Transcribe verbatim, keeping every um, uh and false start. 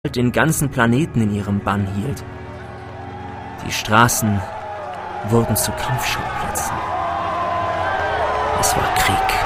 den ganzen Planeten in ihrem Bann hielt. Die Straßen wurden zu Kampfschauplätzen. Es war Krieg.